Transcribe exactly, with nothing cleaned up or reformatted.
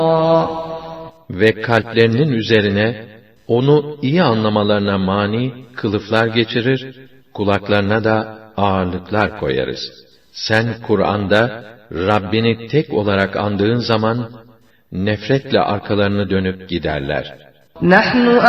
Ve kalplerinin üzerine onu iyi anlamalarına mani kılıflar geçirir, kulaklarına da ağırlıklar koyarız. Sen Kur'an'da Rabbini tek olarak andığın zaman nefretle arkalarını dönüp giderler. نحن